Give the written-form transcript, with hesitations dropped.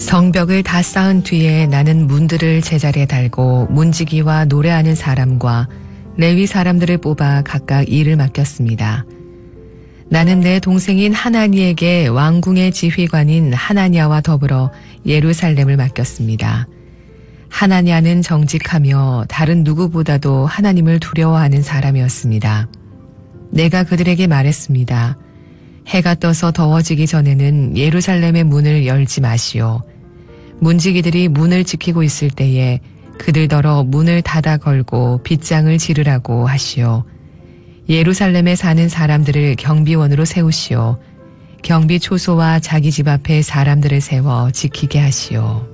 성벽을 다 쌓은 뒤에 나는 문들을 제자리에 달고 문지기와 노래하는 사람과 레위 사람들을 뽑아 각각 일을 맡겼습니다. 나는 내 동생인 하나니에게 왕궁의 지휘관인 하나냐와 더불어 예루살렘을 맡겼습니다. 하나냐는 정직하며 다른 누구보다도 하나님을 두려워하는 사람이었습니다. 내가 그들에게 말했습니다. 해가 떠서 더워지기 전에는 예루살렘의 문을 열지 마시오. 문지기들이 문을 지키고 있을 때에 그들더러 문을 닫아 걸고 빗장을 지르라고 하시오. 예루살렘에 사는 사람들을 경비원으로 세우시오. 경비 초소와 자기 집 앞에 사람들을 세워 지키게 하시오.